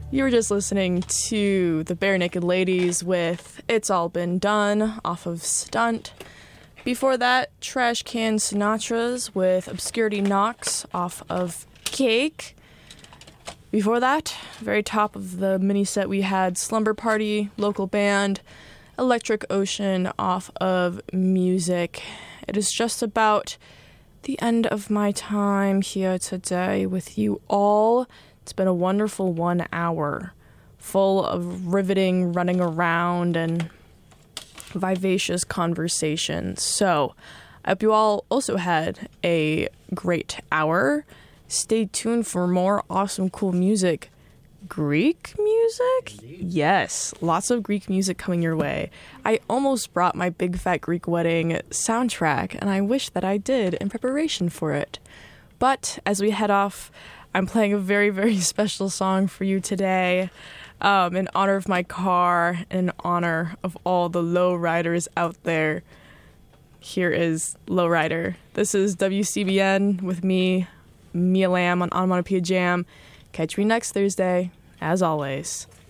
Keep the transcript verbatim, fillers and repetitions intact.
You were just listening to the Bare Naked Ladies with It's All Been Done off of Stunt. Before that, Trash Can Sinatras with Obscurity Knocks off of Cake. Before that, very top of the mini set, we had Slumber Party, local band, Electric Ocean off of Music. It is just about the end of my time here today with you all. It's been a wonderful one hour, full of riveting running around and vivacious conversation. So I hope you all also had a great hour. Stay tuned for more awesome, cool music. Greek music? Indeed. Yes, lots of Greek music coming your way. I almost brought my Big Fat Greek Wedding soundtrack, and I wish that I did in preparation for it. But as we head off, I'm playing a very, very special song for you today, um, in honor of my car and in honor of all the lowriders out there. Here is Lowrider. This is W C B N with me, Mia Lamb on Onomatopoeia Jam. Catch me next Thursday, as always.